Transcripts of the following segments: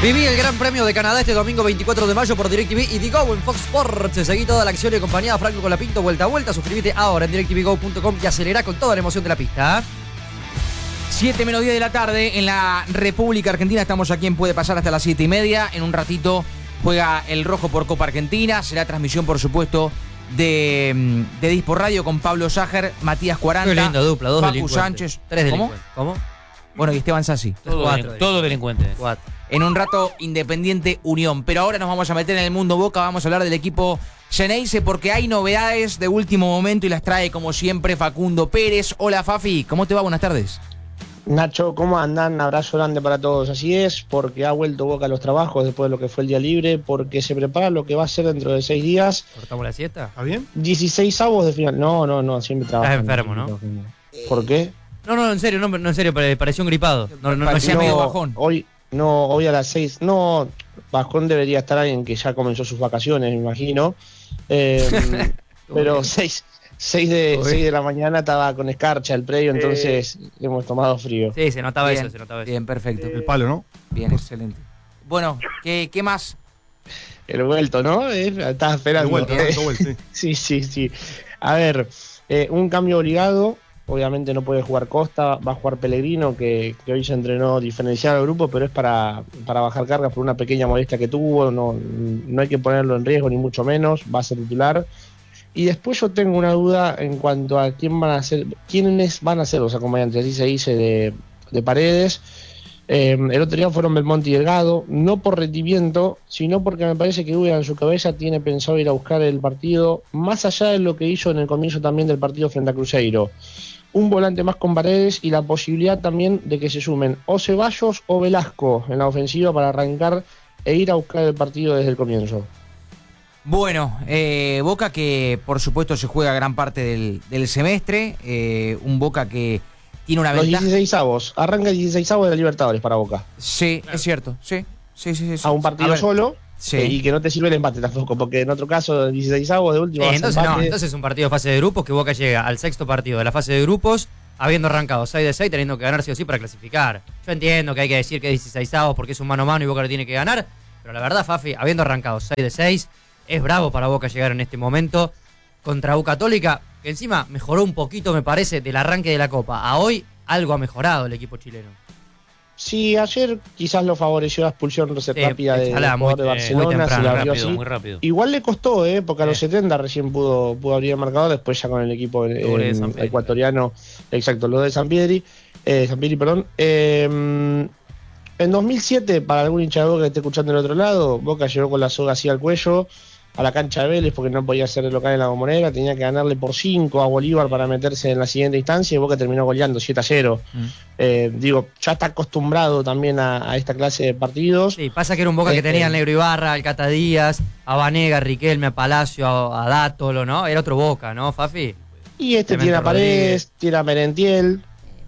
Viví el Gran Premio de Canadá este domingo 24 de mayo por DirecTV y Digo en Fox Sports. Seguí toda la acción y acompañada a Franco Colapinto vuelta a vuelta. Suscríbete ahora en DirecTVGo.com y acelera con toda la emoción de la pista. 7:10 de la tarde en la República Argentina. Estamos aquí en Puede Pasar hasta las 7:30. En un ratito juega el Rojo por Copa Argentina. Será transmisión, por supuesto, de Dispo Radio con Pablo Ságer, Matías 40. Qué linda dupla, dos Facu delincuentes. Sánchez. 3 ¿Cómo? delincuentes. ¿Cómo? Bueno, y Esteban Sassi. Todo delincuente. 4. En un rato, Independiente Unión. Pero ahora nos vamos a meter en el mundo Boca. Vamos a hablar del equipo Xeneize porque hay novedades de último momento y las trae, como siempre, Facundo Pérez. Hola, Fafi. ¿Cómo te va? Buenas tardes. Nacho, ¿cómo andan? Abrazo grande para todos. Así es, porque ha vuelto Boca a los trabajos después de lo que fue el día libre, porque se prepara lo que va a ser dentro de 6 días. ¿Cortamos la siesta? ¿Está bien? 16avos de final. No, siempre trabaja. Estás enfermo, ¿no? ¿Por qué? No, en serio, no, en serio, pareció un gripado. No, Parecía medio bajón. Hoy a las 6. No, bajón debería estar alguien que ya comenzó sus vacaciones, me imagino. Pero 6 de la mañana estaba con escarcha el predio, entonces hemos tomado frío. Sí, se notaba Bien, eso, se notaba eso. Bien, perfecto. El palo, ¿no? Bien, excelente. Bueno, ¿qué más? El vuelto, ¿no? Estás esperando. Vuelto, sí. Sí. A ver, un cambio obligado. Obviamente no puede jugar Costa, va a jugar Pellegrino, que hoy se entrenó diferenciado al grupo, pero es para bajar cargas por una pequeña molestia que tuvo. No hay que ponerlo en riesgo, ni mucho menos. Va a ser titular. Y después yo tengo una duda en cuanto a quiénes van a ser los acompañantes. Así se dice de Paredes. El otro día fueron Belmonte y Delgado, no por rendimiento, sino porque me parece que Ueda en su cabeza tiene pensado ir a buscar el partido, más allá de lo que hizo en el comienzo también del partido frente a Cruzeiro. Un volante más con Paredes y la posibilidad también de que se sumen o Ceballos o Velasco en la ofensiva para arrancar e ir a buscar el partido desde el comienzo. Bueno, Boca que por supuesto se juega gran parte del semestre, un Boca que tiene una Los ventaja. 16avos, arranca el 16avos de la Libertadores para Boca. Sí, es cierto, sí. A un partido solo. Sí. Y que no te sirve el empate tampoco, porque en otro caso, 16avos de último. Entonces es un partido de fase de grupos que Boca llega al sexto partido de la fase de grupos, habiendo arrancado 6 de 6, teniendo que ganar sí o sí para clasificar. Yo entiendo que hay que decir que es 16avos porque es un mano a mano y Boca lo tiene que ganar, pero la verdad, Fafi, habiendo arrancado 6 de 6, es bravo para Boca llegar en este momento contra U Católica, que encima mejoró un poquito, me parece, del arranque de la Copa. A hoy algo ha mejorado el equipo chileno. Sí, ayer quizás lo favoreció la expulsión rápida del jugador de Barcelona. Muy rápido. Igual le costó, porque a los 70 recién pudo abrir el marcador, después ya con el equipo ecuatoriano, exacto, lo de Sampieri, perdón. En 2007, para algún hincha de Boca que esté escuchando del otro lado, Boca llegó con la soga así al cuello a la cancha de Vélez porque no podía ser local en la Bombonera, tenía que ganarle por 5 a Bolívar para meterse en la siguiente instancia y Boca terminó goleando 7-0. Ya está acostumbrado también a esta clase de partidos. Sí, pasa que era un Boca que tenía al Negro Ibarra, al Cata Díaz, a Vanega, a Riquelme, a Palacio, a Dátolo, ¿no? Era otro Boca, ¿no, Fafi? Y tiene a Paredes, tiene a Merentiel.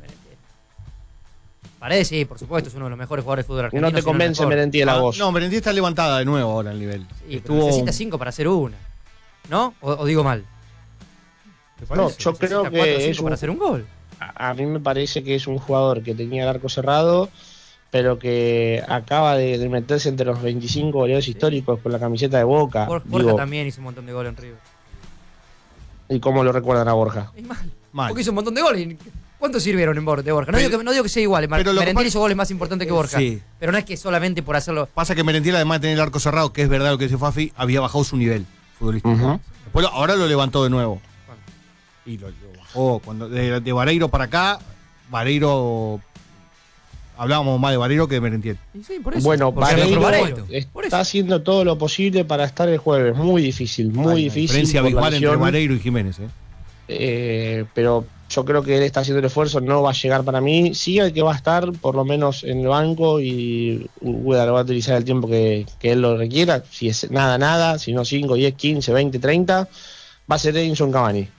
Paredes, sí, por supuesto, es uno de los mejores jugadores de fútbol argentino. No te convence Merentiel a vos. No, Merentiel está levantada de nuevo ahora el nivel. Sí, pero necesita 5 para hacer una. ¿No? ¿O digo mal? No, yo creo que es para hacer un gol. A mí me parece que es un jugador que tenía el arco cerrado, pero que acaba de meterse entre los 25 goleadores históricos con la camiseta de Boca. Borja también hizo un montón de goles en River. ¿Y cómo lo recuerdan a Borja? Es mal. Porque hizo un montón de goles. ¿Cuántos sirvieron de Borja? No digo que sea igual. Pero Merentiel hizo goles más importantes que Borja. Sí. Pero no es que solamente por hacerlo. Pasa que Merentiel, además de tener el arco cerrado, que es verdad lo que dice Fafi, había bajado su nivel futbolístico. Después, ahora lo levantó de nuevo. Y lo bajó. Cuando de Vareiro para acá, Vareiro. Hablábamos más de Vareiro que de Merentiel. Sí, por eso. Bueno, Vareiro está haciendo todo lo posible para estar el jueves. Muy difícil, muy difícil. Diferencia abismal entre Vareiro y Jiménez. Pero yo creo que él está haciendo el esfuerzo, no va a llegar para mí. Sí, el que va a estar por lo menos en el banco y Ueda lo va a utilizar el tiempo que él lo requiera. Si es nada, si no 5, 10, 15, 20, 30, va a ser Edinson Cavani.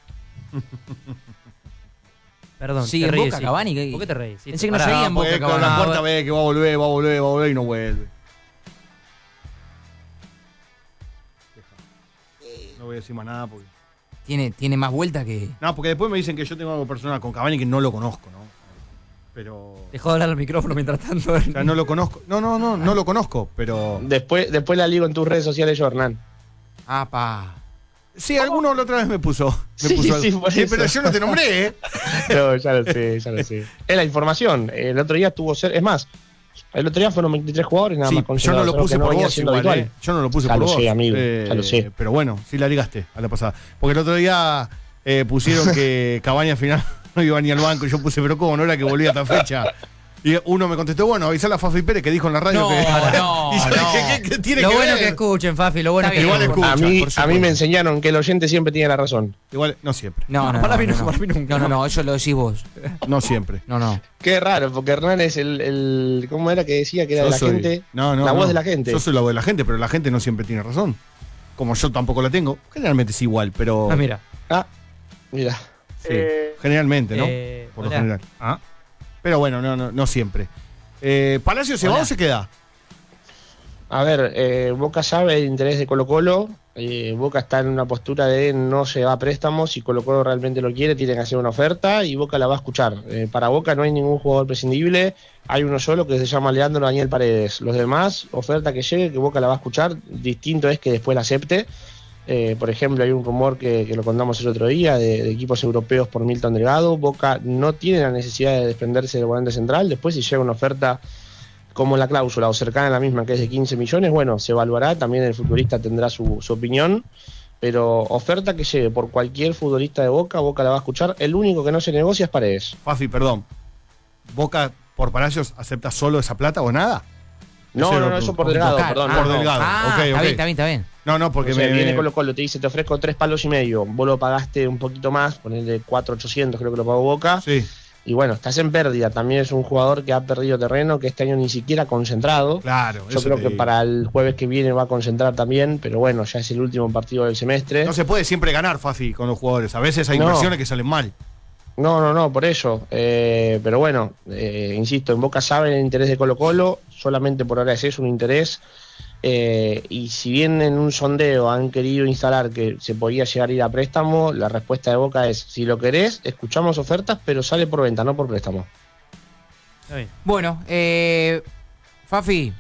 Perdón, ¿sigue en Boca Cavani? ¿Por qué te reís? Pensé que no seguía en Boca Cavani. La cuarta vez que va a volver y no vuelve. No voy a decir más nada porque... Tiene más vuelta que... No, porque después me dicen que yo tengo algo personal con Cavani que no lo conozco, ¿no? pero... Dejó de hablar al micrófono mientras tanto. O sea, no lo conozco. No lo conozco, pero... Después la ligo en tus redes sociales yo, Hernán. ¡Apa! Sí, alguno la otra vez me puso. Sí, por eso. Pero yo no te nombré, ¿eh? No, ya lo sé. Es la información. El otro día tuvo ser. Es más, el otro día fueron 23 jugadores nada Sí, más. yo no lo puse por vos igual, habitual. Yo no lo puse Ya por lo vos. sé, amigo, ya lo sé. Pero bueno, sí la ligaste a la pasada. Porque el otro día pusieron que Cabaña al final no iba ni al banco y yo puse, pero ¿cómo no era que volvía a esta fecha? Y uno me contestó, bueno, avisale a Fafi Pérez que dijo en la radio que... No, Y yo no. dije, ¿qué tiene Lo que bueno ver? que escuchen, Fafi, lo bueno Está que bien. Igual escucha, A por mí supuesto. me enseñaron que el oyente siempre tiene la razón. Igual, no siempre. No, para mí nunca. No, eso lo decís vos. No siempre. No. Qué raro, porque Hernán es el ¿cómo era que decía que era de la gente? La voz de la gente. Yo soy la voz de la gente, pero la gente no siempre tiene razón. Como yo tampoco la tengo. Generalmente es igual, pero... Ah, mira. Mira. Sí, generalmente, ¿no? Por lo hola. general. Pero bueno, no siempre. ¿Palacio se va Hola. o se queda? A ver, Boca sabe el interés de Colo-Colo. Boca está en una postura de no se va a préstamos. Si Colo-Colo realmente lo quiere, tiene que hacer una oferta y Boca la va a escuchar. Para Boca no hay ningún jugador prescindible. Hay uno solo que se llama Leandro Daniel Paredes. Los demás, oferta que llegue, que Boca la va a escuchar. Distinto es que después la acepte. Por ejemplo, hay un rumor que lo contamos el otro día de equipos europeos por Milton Delgado. Boca no tiene la necesidad de desprenderse del volante central. Después, si llega una oferta como la cláusula o cercana a la misma, que es de 15 millones, bueno, se evaluará. También el futbolista tendrá su opinión. Pero oferta que llegue por cualquier futbolista de Boca, Boca la va a escuchar. El único que no se negocia es Paredes. Fafi, perdón. ¿Boca por Palacios acepta solo esa plata o nada? No, eso por Delgado, perdón. por no. Delgado. Ok. Está bien. No, porque O sea, me... viene Colo-Colo, te dice, te ofrezco 3,5 palos. Vos lo pagaste un poquito más, ponele 4.800, creo que lo pagó Boca. Sí, Y bueno, estás en pérdida. También es un jugador que ha perdido terreno, que este año ni siquiera ha concentrado. claro. Yo eso creo te que digo. para el jueves que viene va a concentrar también, pero bueno, ya es el último partido del semestre. No se puede siempre ganar, Fafi, con los jugadores. A veces hay No. inversiones que salen mal. No, por eso. Pero bueno, insisto, en Boca saben el interés de Colo-Colo, solamente por ahora es eso, un interés. Y si bien en un sondeo han querido instalar que se podía llegar a ir a préstamo, la respuesta de Boca es, si lo querés, escuchamos ofertas, pero sale por venta, no por préstamo. Está bien. Bueno, Fafi.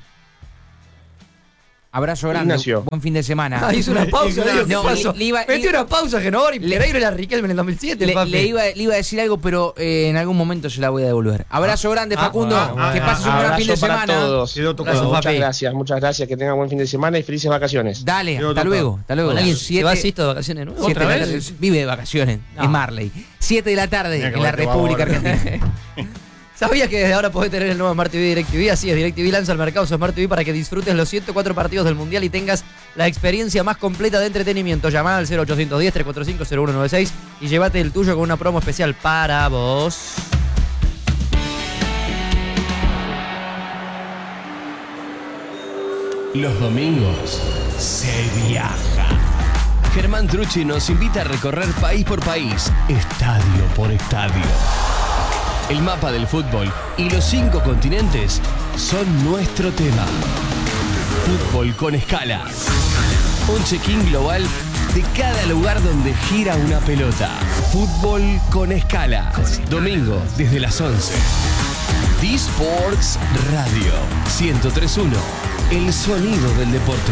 Abrazo grande. Ignacio. Buen fin de semana. Ah, hizo una pausa, Diego, ¿qué No, pasó? le iba- Metió una pausa, Genor, y Pereira y la Riquelme en el 2007, Fafi. Le iba a decir algo, pero en algún momento se la voy a devolver. Abrazo grande, Facundo. Que pases un gran Abrazo fin de para semana. todos. Quedó tocado. Gracias, Muchas gracias, que tengan buen fin de semana y felices vacaciones. Dale, Quedó hasta tocado. luego. Hola, Siete- ¿se va Sisto de vacaciones nuevas? 7 ¿Otra de la vez? tarde. Vive de vacaciones No. en Marley. 7 de la tarde Mira que en la bueno que va República ahora. Argentina. ¿Sabías que desde ahora podés tener el nuevo Smart TV DirecTV? Así es, DirecTV lanza al mercado su Smart TV para que disfrutes los 104 partidos del Mundial y tengas la experiencia más completa de entretenimiento. Llamá al 0810-345-0196 y llévate el tuyo con una promo especial para vos. Los domingos se viaja. Germán Trucci nos invita a recorrer país por país, estadio por estadio. El mapa del fútbol y los 5 continentes son nuestro tema. Fútbol con escala. Un check-in global de cada lugar donde gira una pelota. Fútbol con escala. Domingo desde las 11. D-Sports Radio 103.1. El sonido del deporte.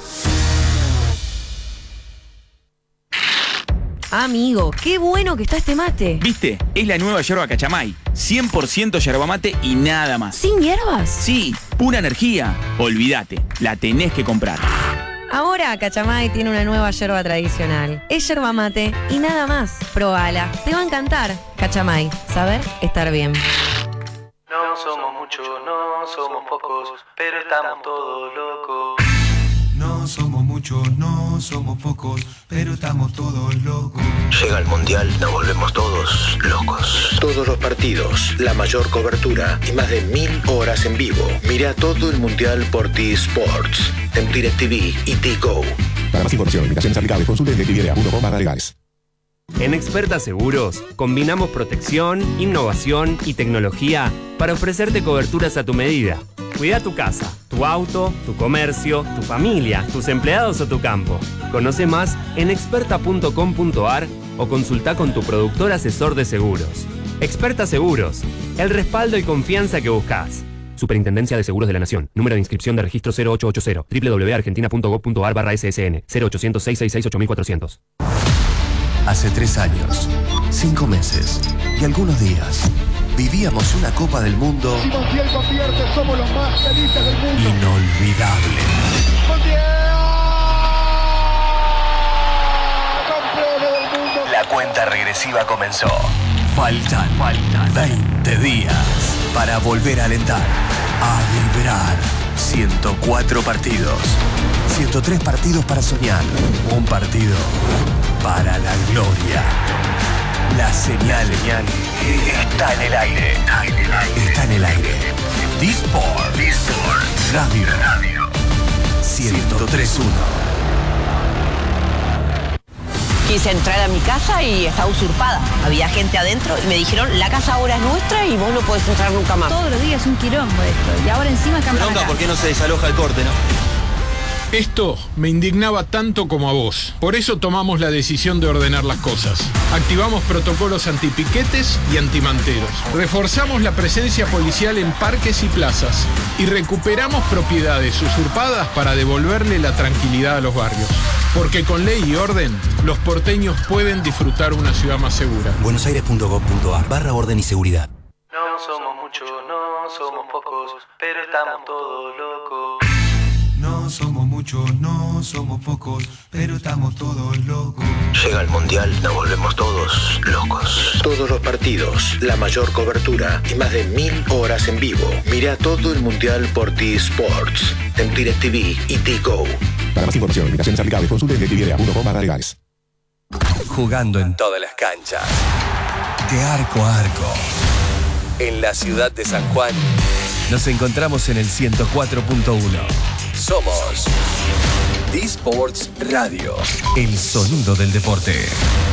Amigo, qué bueno que está este mate. ¿Viste? Es la nueva yerba Cachamay. 100% yerba mate y nada más. ¿Sin hierbas? Sí, pura energía. Olvídate, la tenés que comprar. Ahora Cachamay tiene una nueva yerba tradicional. Es yerba mate y nada más. Probala, te va a encantar. Cachamay, saber estar bien. No somos muchos, no somos pocos, pero estamos todos locos. No somos muchos, no somos pocos, pero estamos todos locos. Llega el Mundial, nos volvemos todos locos. Todos los partidos, la mayor cobertura y más de 1000 horas en vivo. Mira todo el Mundial por T-Sports, en DirecTV y T-Go. Para más información, limitaciones aplicables, consulte directv.com/legales. En Experta Seguros, combinamos protección, innovación y tecnología para ofrecerte coberturas a tu medida. Cuida tu casa, tu auto, tu comercio, tu familia, tus empleados o tu campo. Conoce más en experta.com.ar o consulta con tu productor asesor de seguros. Experta Seguros, el respaldo y confianza que buscas. Superintendencia de Seguros de la Nación. Número de inscripción de registro 0880. www.argentina.gov.ar/ssn 0800-666-8400. Hace 3 años, 5 meses y algunos días vivíamos una Copa del Mundo Si Montiel convierte, somos los más felices del mundo. inolvidable. ¡Campeones del mundo! La cuenta regresiva comenzó. Faltan 20 días para volver a alentar, a vibrar. 104 partidos, 103 partidos para soñar, un partido para la gloria. La señal está en el aire. Está en el aire. D-Sport Radio 103.1. Quise entrar a mi casa y estaba usurpada. Había gente adentro y me dijeron, la casa ahora es nuestra y vos no podés entrar nunca más. Todos los días es un quilombo esto. Y ahora encima cambian acá. ¿Por qué no se desaloja el corte, no? Esto me indignaba tanto como a vos. Por eso tomamos la decisión de ordenar las cosas. Activamos protocolos antipiquetes y antimanteros. Reforzamos la presencia policial en parques y plazas. Y recuperamos propiedades usurpadas para devolverle la tranquilidad a los barrios. Porque con ley y orden, los porteños pueden disfrutar una ciudad más segura. buenosaires.gov.ar/orden y seguridad. No somos muchos, no somos pocos, pero estamos todos locos. No somos muchos, no somos pocos, pero estamos todos locos. Llega el Mundial, nos volvemos todos locos. Todos los partidos, la mayor cobertura y más de 1000 horas en vivo. Mira todo el Mundial por T-Sports, en DirecTV y T-Go. Para más información, limitaciones aplicables, consulte en DirecTV.com/legales. Jugando en todas las canchas, de arco a arco. En la ciudad de San Juan, nos encontramos en el 104.1. Somos D-Sports Radio, el sonido del deporte.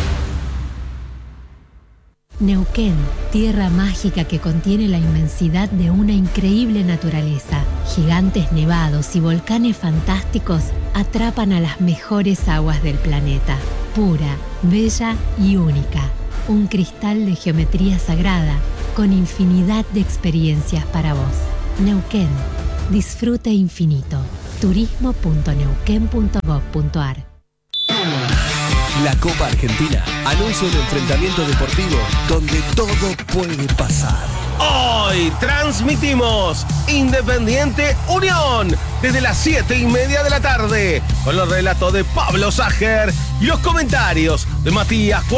Neuquén, tierra mágica que contiene la inmensidad de una increíble naturaleza. Gigantes nevados y volcanes fantásticos atrapan a las mejores aguas del planeta. Pura, bella y única. Un cristal de geometría sagrada con infinidad de experiencias para vos. Neuquén, disfrute infinito. turismo.neuquén.gov.ar. La Copa Argentina anuncia un enfrentamiento deportivo donde todo puede pasar. Hoy transmitimos Independiente Unión desde las 7:30 de la tarde con los relatos de Pablo Sager y los comentarios de Matías